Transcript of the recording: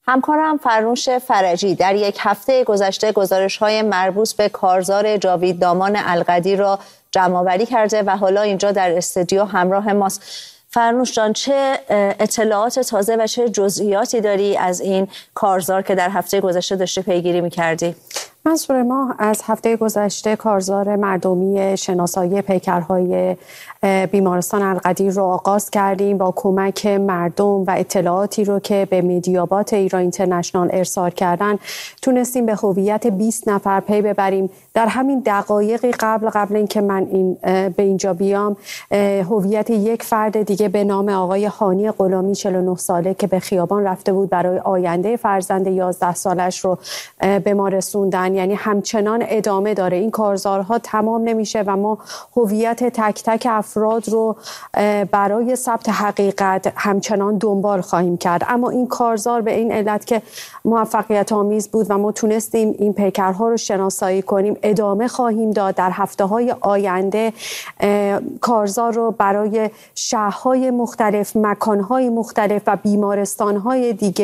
همکارم فرنوش فرجی در یک هفته گذشته گزارش‌های مربوط به کارزار جاوید دامان القدیر را جمع‌آوری کرده و حالا اینجا در استودیو همراه ماست. فرنوش جان، چه اطلاعات تازه و چه جزئیاتی داری از این کارزار که در هفته گذشته داشتی پیگیری می‌کردی؟ منصور، ما از هفته گذشته کارزار مردمی شناسایی پیکرهای بیمارستان القدیر رو آغاز کردیم با کمک مردم و اطلاعاتی رو که به مدیابات ایران اینترنشنال ارسال کردن تونستیم به هویت 20 نفر پی ببریم. در همین دقایقی قبل اینکه من به اینجا بیام، هویت یک فرد دیگه به نام آقای هانی غلامی 49 ساله که به خیابان رفته بود برای آینده فرزند 11 سالش رو به ما رسوندن. یعنی همچنان ادامه داره، این کارزارها تمام نمیشه و ما هویت تک تک افراد رو برای ثبت حقیقت همچنان دنبال خواهیم کرد. اما این کارزار به این علت که موفقیت آمیز بود و ما تونستیم این پیکرها رو شناسایی کنیم ادامه خواهیم داد. در هفته‌های آینده کارزار رو برای شهرهای مختلف، مکانهای مختلف و بیمارستانهای دیگه